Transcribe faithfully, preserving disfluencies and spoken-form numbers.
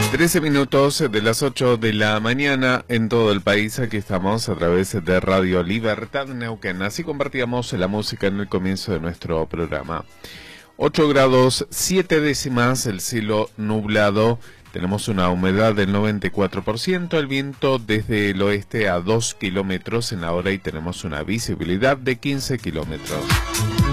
trece minutos de las ocho de la mañana en todo el país. Aquí estamos a través de Radio Libertad Neuquén. Así compartíamos la música en el comienzo de nuestro programa. ocho grados siete décimas, el cielo nublado. Tenemos una humedad del noventa y cuatro por ciento, el viento desde el oeste a dos kilómetros en la hora y tenemos una visibilidad de quince kilómetros.